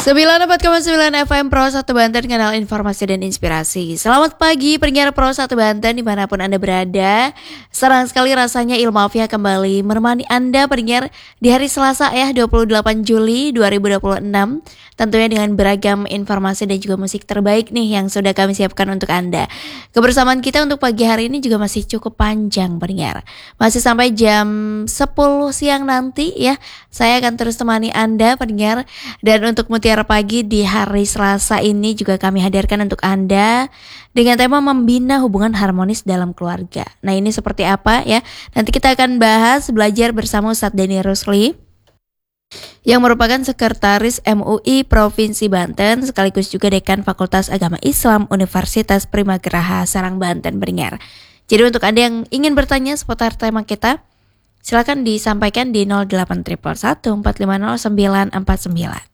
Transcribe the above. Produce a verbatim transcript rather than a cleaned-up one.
sembilan puluh empat koma sembilan F M Pro satu Banten, kanal informasi dan inspirasi. Selamat pagi pendengar Pro satu Banten dimanapun Anda berada. Senang sekali rasanya Ilmafiah kembali menemani Anda pendengar di hari Selasa ya, dua puluh delapan Juli dua ribu dua puluh enam. Tentunya dengan beragam informasi dan juga musik terbaik nih yang sudah kami siapkan untuk Anda. Kebersamaan kita untuk pagi hari ini juga masih cukup panjang pendengar. Masih sampai jam sepuluh siang nanti ya. Saya akan terus temani Anda pendengar. Dan untuk Mutiara Pagi di hari Selasa ini juga kami hadirkan untuk Anda dengan tema membina hubungan harmonis dalam keluarga. Nah, ini seperti apa ya? Nanti kita akan bahas belajar bersama Ustadz Denny Rusli yang merupakan Sekretaris M U I Provinsi Banten sekaligus juga Dekan Fakultas Agama Islam Universitas Primageraha Serang Banten pendengar. Jadi untuk Anda yang ingin bertanya seputar tema kita, silakan disampaikan di nol delapan satu satu satu empat lima nol sembilan empat sembilan.